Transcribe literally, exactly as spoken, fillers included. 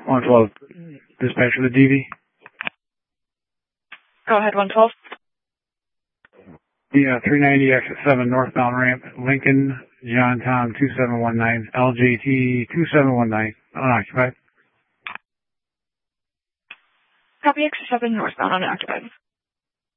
one twelve, dispatch of the D V. Go ahead, one twelve. Yeah, three ninety exit seven northbound ramp, Lincoln, John Tom two seven one nine, L J T two seven one nine, unoccupied. Copy exit seven northbound unoccupied.